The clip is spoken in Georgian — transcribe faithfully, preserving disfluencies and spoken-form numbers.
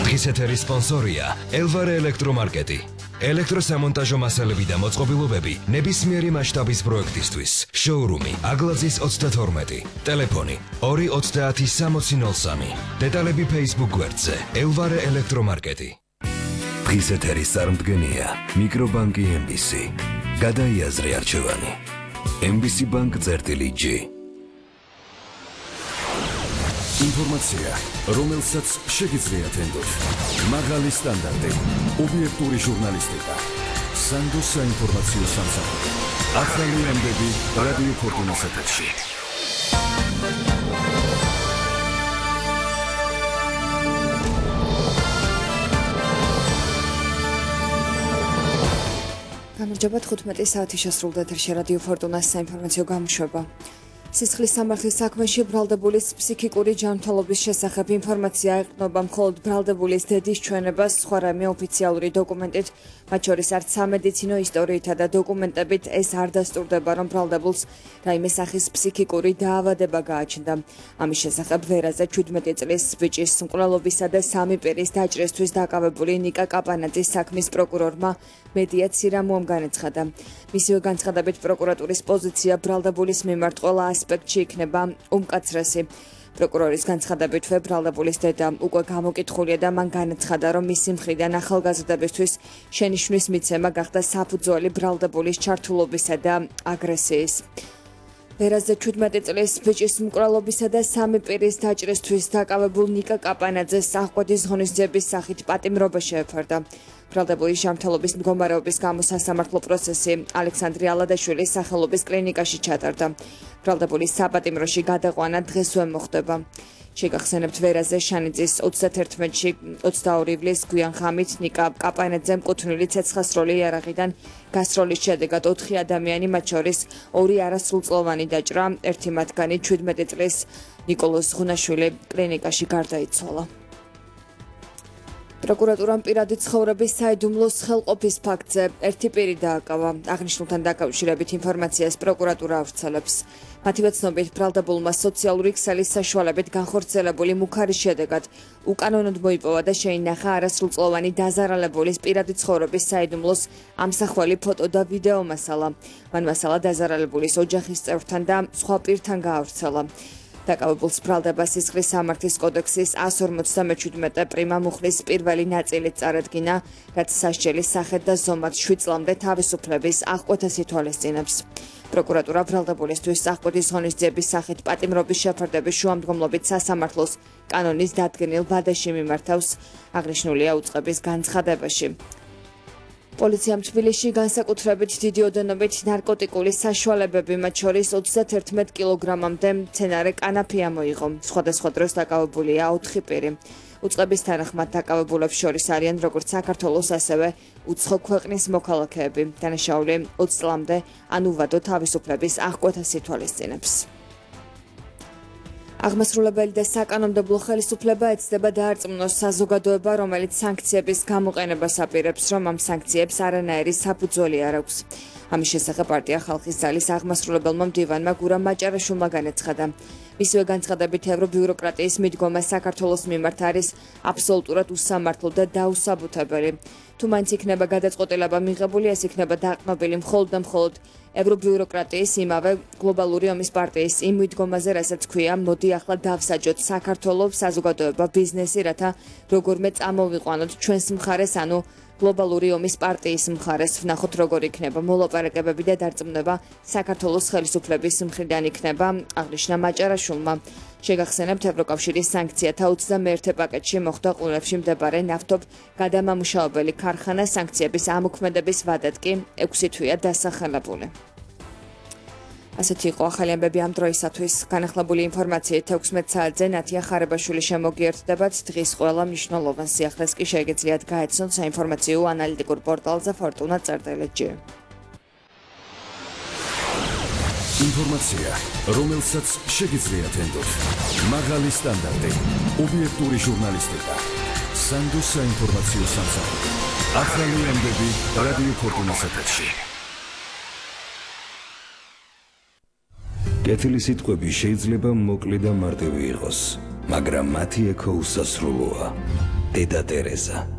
არხის ეთერის სპონსორია ელვარე ელექტრომარკეტი. ელექტროსამონტაჟო მასალები და მოწყობილობები ნებისმიერი მასშტაბის პროექტისთვის. შოურუმი აგლაძის ოცდათორმეტი. ტელეფონი ორი ოცდაათი სამოცი ნოლ სამი. დეტალები Facebook გვერდზე ელვარე ელექტრომარკეტი. დღის ეთერის წარმდგენია მიკრობანკი ემ ბი სი. გადაიაზრე არჩევანი. ემ ბი სი ბანკ წერტილი ჯი. ინფორმაცია, რომელსაც შეგიძლიათ ენდოთ. მაღალი სტანდარტი, ობიექტური ჟურნალისტიკა. სანდო საინფორმაციო სამსახური. ახალი ამბები რადიო ფორტუნას ეთერში. გამარჯობა, თხუთმეტი საათი შესრულდა ეთერში რადიო ფორტუნას საინფორმაციო გამოშვება. სისხლის სამართლის საქმეში ბრალდებულის ფსიქიკური ჯანმრთელობის შესახებ ინფორმაცია ეყრდნობა მხოლოდ ბრალდებულის დედის ჩვენებას, სხვა რამე ოფიციალური დოკუმენტით, მათ შორის არც სამედიცინო ისტორიითა და დოკუმენტებით ეს არ დასტურდება, რომ ბრალდებულს რაიმე სახის ფსიქიკური დაავადება გააჩნდა. ამის შესახებ ვერაზე ჩვიდმეტი წლის ბიჭის მკვლელობისა და სამი პირის დაჭრისთვის დაკავებული ნიკა კაპანაძის საქმის პროკურორმა მედია ცირამუამ განაცხადა. მისივე განცხადებით პროკურატურის პოზიცია ბრალდებულის მიმართ ყველა ასპექტში იქნება უმკაცრესი. პროკურორის განცხადებით ბრალდებულის დედა უკვე გამოკითხულია და მან განაცხადა, რომ მისი მხრიდან ახალგაზრდებისთვის შენიშვნის მიცემა გახდა საფუძველი ბრალდებულის ჩართულობისა და აგრესიის. ვერაზე ჩვიდმეტი წლის ბიჭის მკვლელობისა და სამი პირის დაჭრისთვის დაკავებულ ნიკა კაპანაძეს აღკვეთის ღონისძიების სახით პატიმრობა შეეფარდა. ბრალდებულის ჯანმრთელობის მდგომარეობის გამო სასამართლო პროცესი ალექსანდრე ალადაშვილის სახელობის კლინიკაში ჩატარდა. ბრალდებულის საპატიმროში გადაყვანა დღესვე მოხდება. შეგახსენებთ ვერაზე შანიძის ოცდაათში ოცდაორი ივლისს გვიან ღამით ნიკა კაპანაძემ კუთვნილი ცეცხლსროლი იარაღიდან გასროლის შედეგად ოთხი ადამიანი, მათ შორის ორი არასრულწლოვანი დაჭრა, ერთი მათგანი ჩვიდმეტი წლის ნიკოლოზ ღუნაშვილი კლინიკაში გარდაიცვალა. პროკურატურამ პირადი ცხოვრების საიდუმლოს ხელყოფის ფაქტზე ერთი პირი დააკავა. აღნიშნულთან დაკავშირებით ინფორმაციას პროკურატურა ავრცელებს. მათივე ცნობით ბრალდებულმა სოციალური ქსელის საშუალებით განხორციელებული მუქარის შედეგად უკანონოდ მოიპოვა და შეინახა არასრულწლოვანი დაზარალებულის პირადი ცხოვრების საიდუმლოს ამსახველი ფოტო და ვიდეო მასალა. მან მასალა დაზარალებულის ოჯახის წევრთან და სხვა პირთან გაავრცელა. დაკავებულს ბრალდება სისხლის სამართლის კოდექსის εκατს ორმოცდამეჩვიდმეტე პრიმა მუხლის პირველი ნაწილით წარადგინა, რაც სასჯელის სახედ და ზომად შვიდ წლამდე თავისუფლების აღკვეთას ითვალისწინებს. პროკურატურა ბრალდებულისთვის აღკვეთის ღონისძიების სახით პატიმრობის შეფარდების შუამდგომლობით სასამართლოს კანონის დადგენილ ვადაში მიმართავს, აღნიშნულია უწყების განცხადებაში. პოლიციამ თბილისში განსაკუთრებით დიდი ოდენობით ნარკოტიკული საშუალებები, მათ შორის ოცდაათი კილოგრამამდე მცენარე კანაფი ამოიღო. სხვადასხვა დროს დაკავებულია ოთხი პირი. უწყების თანახმად დაკავებულებს შორის არიან როგორც საქართველოს, ასევე უცხო ქვეყნის მოქალაქეები. დანაშაული ოცი წლამდე ან უვადო თავისუფლების აღკვეთას ითვალისწინებს. აღმასრულებელი და საკანონმდებლო ხელისუფლება ეცდება დაარწმუნოს საზოგადოება, რომელიც სანქციების გამოყენებას აპირებს, რომ ამ სანქციებს არანაირი საფუძველი არ აქვს. ამის შესახებ პარტია ხალხის ძალის აღმასრულებელმა მდივანმა გურამ მაჭარაშვილმა განაცხადა. მისივე განცხადებით ევრობიუროკრატიის მიდგომა საქართველოს მიმართ არის აბსოლუტურად უსამართლო და დაუსაბუთებელი. თუ მაინც იქნება გადაწყვეტილება მიღებული, ეს იქნება დაყრდნობილი მხოლოდ და მხოლოდ ევრობიუროკრატიის იმავე გლობალური ომის პარტიის იმ მიდგომაზე, რასაც ქვია, მოდი ახლა დავსაჯოთ საქართველოს საზოგადოება, ბიზნესი, რათა როგორმე წამოვიყვანოთ ჩვენს მხარეს, ანუ გლობალური ომის პარტიის მხარეს. ვნახოთ როგორ იქნება მოლაპარაკებები და დარწმუნება საქართველოს ხელისუფლების მხრიდან იქნება, აღნიშნა მაჭარაშვილმა. შეგახსენებთ, ევროკავშირის სანქციათა ოცდამეერთე პაკეტში მოხვდა ყურებში მდებარე ნავთობ გადამამუშავებელი ქარხანა, სანქციების ამოქმედების ვადად კი ექვსი თვეა დასახელებული. ასეთი იყო ახალი ამბები ამ დროისათვის. განახლებული ინფორმაციით ექვსმეტ საათზე ნათია ხარებაშვილი შემოგიერთდებათ. დღის ყველა მნიშვნელოვან სიახლეს კი შეგიძლიათ გაეცნოთ საინფორმაციო ანალიტიკურ პორტალზე ფორტუნა წერტილი ჯი. ინფორმაცია, რომელსაც შეგიძლიათ ენდოთ. მაღალი სტანდარტი, ობიექტური ჟურნალისტიკა. სანდო საინფორმაციო სამსახური. ახალი ამბები რადიო ფორტუნას ეთერში. კეთილი სიტყვები შეიძლება მოკლე და მარტივი იყოს. მაგრამ მათი ექო უსასრულოა. დედა ტერეზა